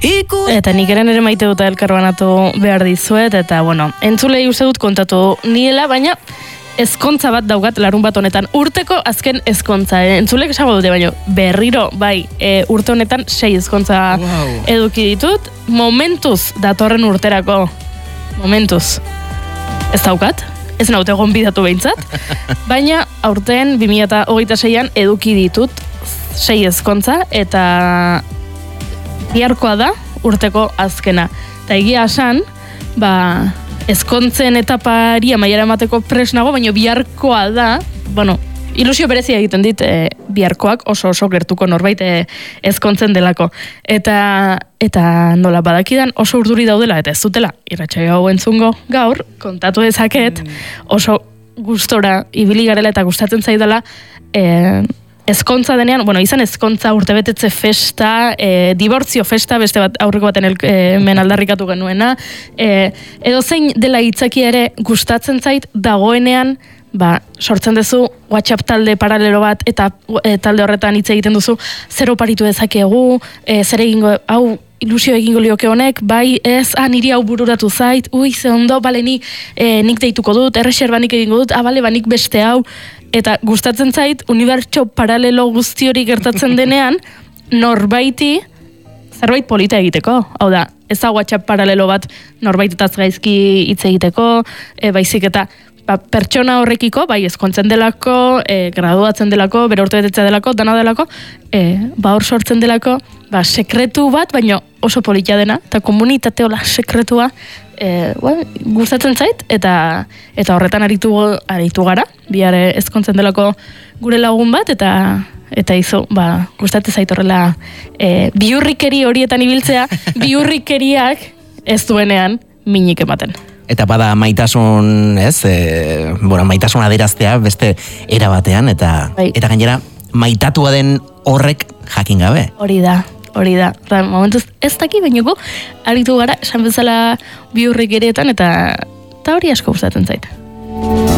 Eta nik ere maite dut elkarbanatu behar dizuet, eta bueno, entzulei uste dut kontatu niela, baina ezkontza bat daukat larun bat honetan. Urteko azken ezkontza. Entzulek esago dute, baina berriro, bai, urte honetan 6 ezkontza eduki ditut. Momentuz datorren urterako. Momentuz. Ez daukat. Ez naute gonbidatu behintzat. Baina aurten 2026an eduki ditut 6 ezkontza, eta biharkoa da urteko azkena. Eta egia esan, ezkontzen etapari amaiera emateko presnago, baina biharkoa da, bueno, ilusio berezia egiten dit biharkoak oso gertuko norbait ezkontzen delako. Eta nola badakidan oso urduri daudela, eta ez dutela, irratsaio hau entzungo gaur, kontatu dezaket, oso gustora ibili garela eta gustatzen zaidala, ezkontza denean, bueno, izan ezkontza urtebetetze festa, dibortzio festa, beste bat aurreko baten hemen aldarrikatu genuena, edo zein dela hitzakia ere gustatzen zait dagoenean, sortzen duzu WhatsApp talde paralelo bat, eta talde horretan hitz egiten duzu, zer oparitu dezakegu, zer egingo, hau ilusio egingo lioke honek, bai ez, niri hau bururatu zait, ze ondo, bale nik deituko dut, erreserba nik egingo dut, bale, nik beste hau, eta gustatzen zait, unibertso paralelo guzti hori gertatzen denean, norbaiti zerbait polita egiteko. Hau da, ez da WhatsApp paralelo bat norbaitetaz gaizki hitz egiteko, baizik eta pertsona horrekiko, bai ezkontzen delako, graduatzen delako, bere urtebetetzea delako, dana delako, hor sortzen delako, sekretu bat, baina oso polita dena, eta komunitate hola sekretua, gustatzen zait, eta horretan aritu gara, bihar ezkontzen delako gure lagun bat, eta izo, gustatzen zait horrela bihurrikeri horietan ibiltzea, bihurrikeriak ez duenean minik ematen. Eta bada maitasun, maitasun adieraztea beste era batean, eta gainera maitatua den horrek jakin gabe. Hori da. Momentuz ez daki, baino aritu gara, esan bezala bihurrikerietan, eta hori asko gustatzen zait.